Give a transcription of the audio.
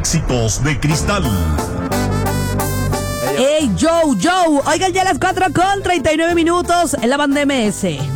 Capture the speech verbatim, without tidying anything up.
Éxitos de Cristal. Hey, Joe, Joe. Oigan, ya las cuatro con treinta y nueve minutos en la banda M S.